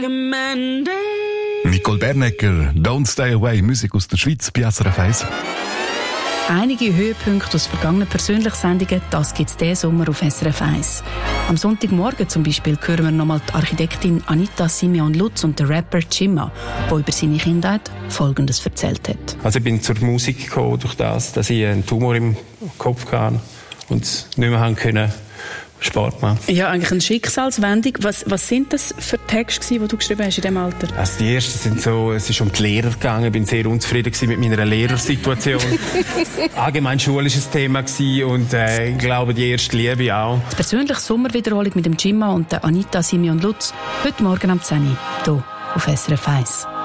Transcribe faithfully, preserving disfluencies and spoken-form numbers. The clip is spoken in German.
Nicole Bernecker, Don't Stay Away, Musik aus der Schweiz bei S R F eins. Einige Höhepunkte aus vergangenen Persönlichsendungen, das gibt es diesen Sommer auf S R F eins. Am Sonntagmorgen zum Beispiel hören wir nochmal die Architektin Anita Simeon Lutz und den Rapper Chima, der über seine Kindheit Folgendes erzählt hat. Also ich bin zur Musik gekommen durch das, dass ich einen Tumor im Kopf hatte und nicht mehr haben können Sport machen. Ja, eigentlich eine Schicksalswendung. Was, was sind das für Texte, die du geschrieben hast in diesem Alter? Also die ersten sind so, es ist um die Lehrer gegangen. Ich bin sehr unzufrieden mit meiner Lehrersituation. Allgemein schulisches Thema gewesen und äh, ich glaube die erste Liebe auch. Die persönliche Sommerwiederholung mit dem Chima und der Anita Simeon Lutz heute Morgen am zehn Uhr hier auf S R F eins.